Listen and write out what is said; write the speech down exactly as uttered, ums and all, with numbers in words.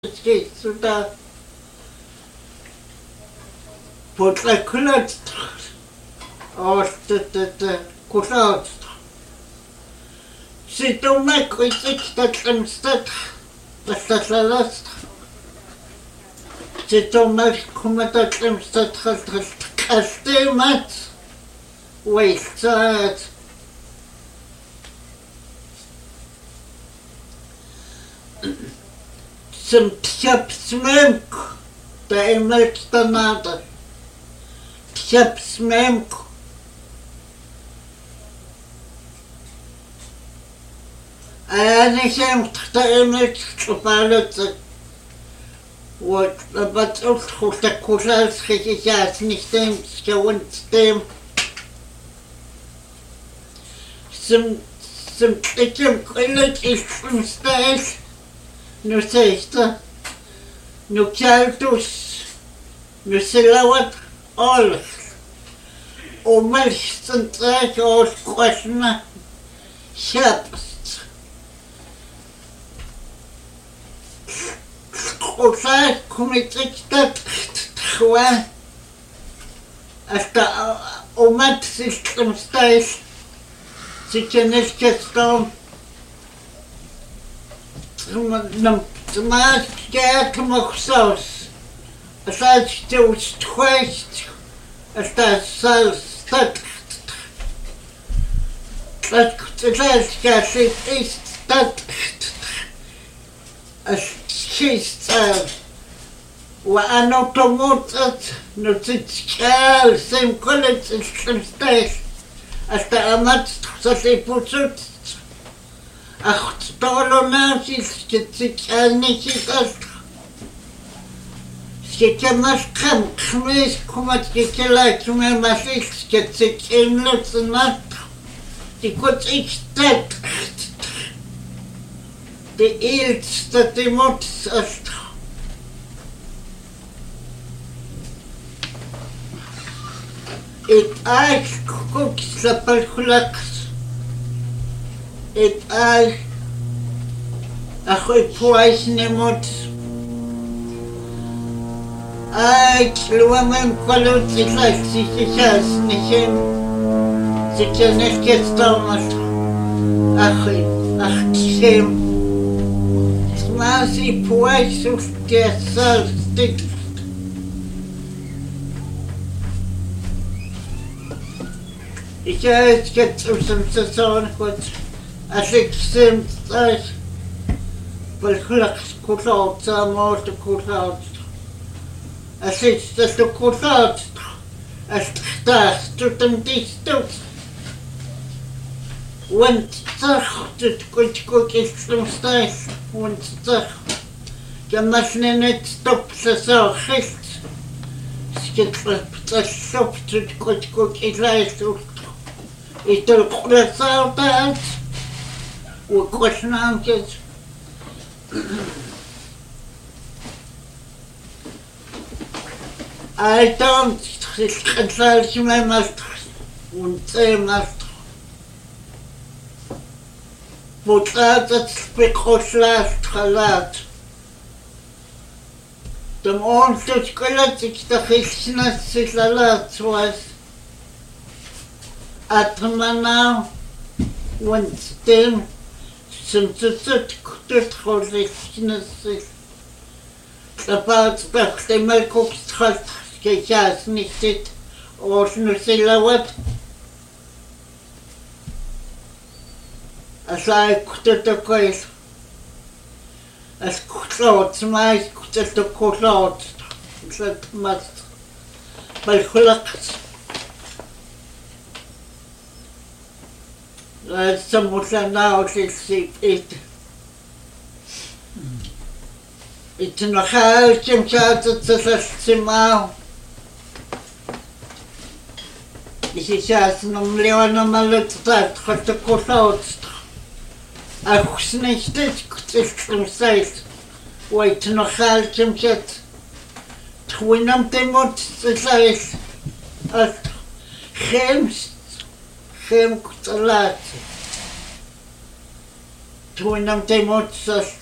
Gehst du da? Potlakulat. Oh, the Kulat. Sit on my critic that I'm stuck. But that's the last. Sit on my commander, I'm stuck. Castle mat. Wait, sad. Some chap smoke, the makes the matter. Chap smoke. I understand the image of balance. What about also the Kurals, his ass, anything, so once them. Some, some, it's a college is from stairs. No sexta, no caldos, no selawat, all. O malstantrak or kwasna, sharpst. Kosa kumitik dat twa. Hasta o mat system stais. Sichenes kestom. Nam maar kijkt nog zelfs. Als hij stil stwijgt, als hij zelfs staat. Dat het zelfs is dat. Als schist wa aan automoot no zit schaal zijn college is gemstijg. Als de amat zoals hij poetst. Ach, stolo nazis, специальный каст. Сейчас кам кмес кумат кекелак мы масик специальный ценат. Die kurz ich stät. Die älteste die Mutz ist. Ich eich guck's la palkulaks. Et al achoy pois nemot ay luamem kolot siklas sikas nichem sikanes kestamas achoy achsem smasi pois ustesal stik ich jetzt jetzt zum Saison kurz Alexem tsays balkhulaks kulat samort kulat Alex das kulat as tas tutem distot und tsakh tut kut kut istum stais und tsakh jamasne net stop sa khist skit tsakh tut kut kut istais it tul kulat وكوشنا كده I don't consult my master und say master Butratet spekoslas khalat Dem onstut kolatik da khishna silalat was Atmana und dem Some tutut kutut khorishnas Sapat bakte mal koks khalt kejas nicht or no silawat Asai kutut kois As kutlot mais kutut kutlot Sat mas bal khulaqs Самуша научился это. Это нахал, чем часто сосцемал. И сейчас на миллиона малютат, хотя кусаутство. А хуснестить, кто сайт. Ой, это нахал, чем часто. Твинам ты мот сайт. А хемс. Хем куталат. Твинам ты мот сайт.